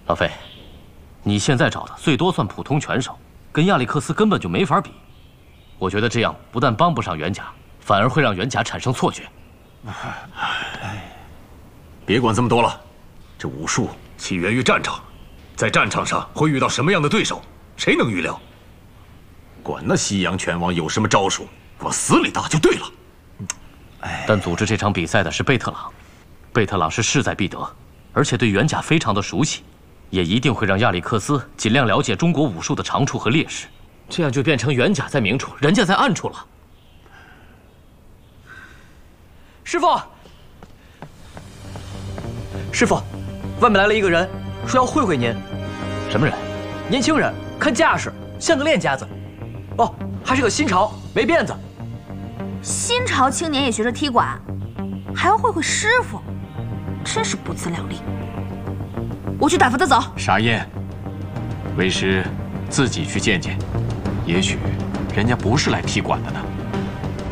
老费，你现在找的最多算普通拳手，跟亚历克斯根本就没法比。我觉得这样不但帮不上袁甲，反而会让袁甲产生错觉。 别管这么多了，这武术起源于战场，在战场上会遇到什么样的对手，谁能预料？管那西洋拳王有什么招数，往死里打就对了。 但组织这场比赛的是贝特朗，贝特朗是势在必得，而且对袁甲非常的熟悉，也一定会让亚历克斯尽量了解中国武术的长处和劣势，这样就变成袁甲在明处，人家在暗处了。 师傅，师傅，外面来了一个人，说要会会您。 什么人？ 年轻人，看架势像个练家子。哦，还是个新潮，没辫子。 新潮青年也学着踢馆，还要会会师傅，真是不自量力。我去打发他走。 傻燕，为师自己去见见，也许人家不是来踢馆的呢。